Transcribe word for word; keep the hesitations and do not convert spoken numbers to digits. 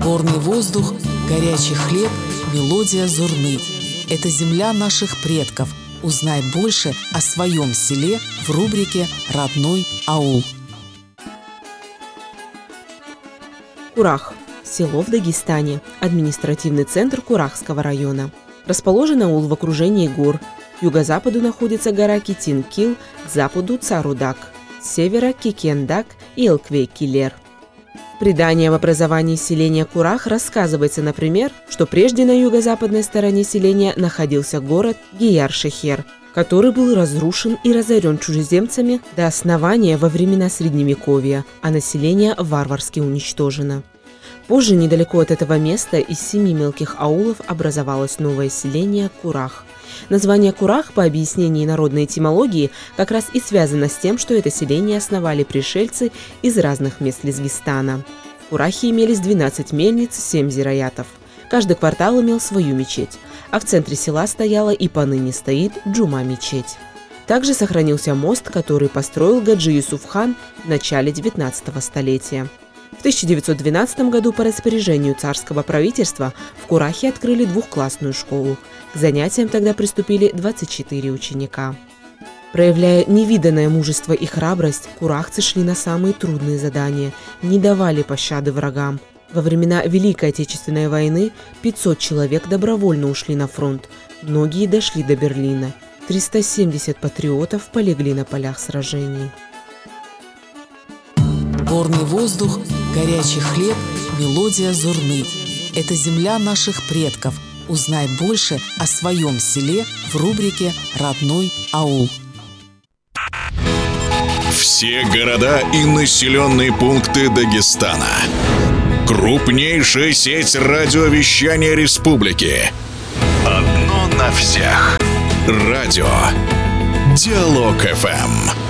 Горный воздух, горячий хлеб, мелодия зурны. Это земля наших предков. Узнай больше о своем селе в рубрике «Родной аул». Курах – село в Дагестане, административный центр Курахского района. Расположен аул в окружении гор. К юго-западу находится гора Китин-Кил, к западу – Царудак, с севера – Кикендак и Элквей-Килер. В предании об образовании селения Курах рассказывается, например, что прежде на юго-западной стороне селения находился город Гияр-Шехер, который был разрушен и разорен чужеземцами до основания во времена Средневековья, а население варварски уничтожено. Позже недалеко от этого места из семи мелких аулов образовалось новое селение Курах. Название Курах, по объяснении народной этимологии, как раз и связано с тем, что это селение основали пришельцы из разных мест Лезгистана. В Курахе имелись двенадцать мельниц, семь зираятов. Каждый квартал имел свою мечеть, а в центре села стояла и поныне стоит Джума-мечеть. Также сохранился мост, который построил Гаджи Юсуф-хан в начале девятнадцатого столетия. В тысяча девятьсот двенадцатом году по распоряжению царского правительства в Курахе открыли двухклассную школу. К занятиям тогда приступили двадцать четыре ученика. Проявляя невиданное мужество и храбрость, курахцы шли на самые трудные задания, не давали пощады врагам. Во времена Великой Отечественной войны пятьсот человек добровольно ушли на фронт, многие дошли до Берлина. триста семьдесят патриотов полегли на полях сражений. Горный воздух, горячий хлеб, мелодия зурны. Это земля наших предков. Узнай больше о своем селе в рубрике «Родной аул». Все города и населенные пункты Дагестана. Крупнейшая сеть радиовещания республики. Одно на всех. Радио Диалог эф эм.